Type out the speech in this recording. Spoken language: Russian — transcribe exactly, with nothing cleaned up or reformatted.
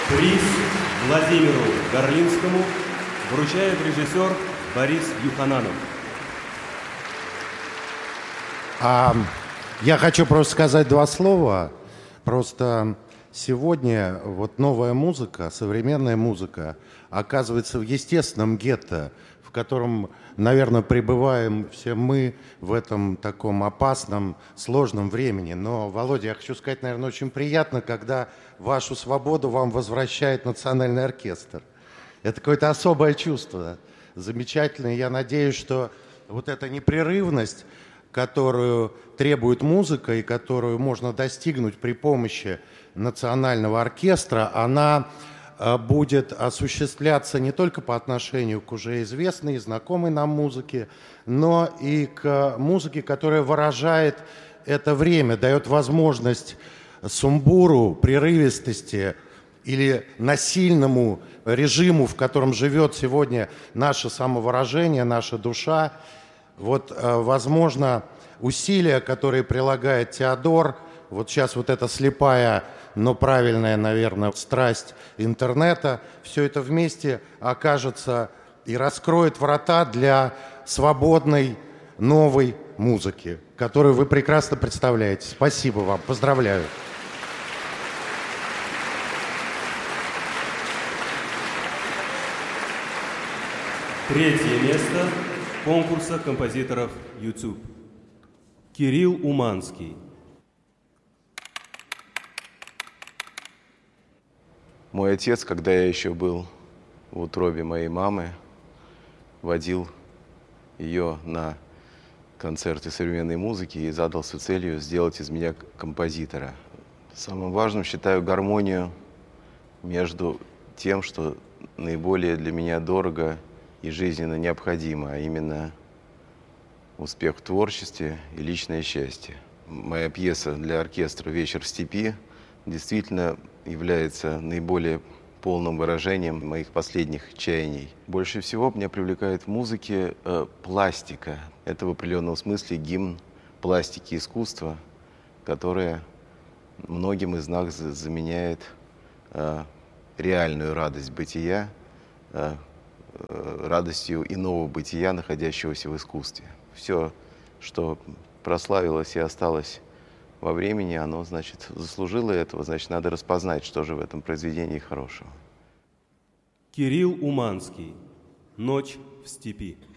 Приз Владимиру Горлинскому вручает режиссер Борис Юхананов. А, я хочу просто сказать два слова. Просто сегодня вот новая музыка, современная музыка оказывается в естественном гетто, в котором, наверное, пребываем все мы в этом таком опасном, сложном времени. Но, Володя, я хочу сказать, наверное, очень приятно, когда вашу свободу вам возвращает Национальный оркестр. Это какое-то особое чувство, замечательное. Я надеюсь, что вот эта непрерывность, которую требует музыка и которую можно достигнуть при помощи Национального оркестра, она будет осуществляться не только по отношению к уже известной и знакомой нам музыке, но и к музыке, которая выражает это время, дает возможность сумбуру, прерывистости или насильному режиму, в котором живет сегодня наше самовыражение, наша душа. Вот, возможно, усилия, которые прилагает Теодор, вот сейчас вот эта слепая, но правильная, наверное, страсть интернета, все это вместе окажется и раскроет врата для свободной новой музыки, которую вы прекрасно представляете. Спасибо вам, поздравляю. Третье место конкурса композиторов YouTube. Кирилл Уманский. Мой отец, когда я еще был в утробе моей мамы, водил ее на концерты современной музыки и задался целью сделать из меня композитора. Самым важным считаю гармонию между тем, что наиболее для меня дорого и жизненно необходимо, а именно успех в творчестве и личное счастье. Моя пьеса для оркестра «Вечер в степи» действительно является наиболее полным выражением моих последних чаяний. Больше всего меня привлекает в музыке э, пластика. Это в определенном смысле гимн пластики искусства, которая многим из нас заменяет э, реальную радость бытия, э, э, радостью иного бытия, находящегося в искусстве. Все, что прославилось и осталось во времени, оно, значит, заслужило этого, значит, надо распознать, что же в этом произведении хорошего. Кирилл Уманский. «Ночь в степи».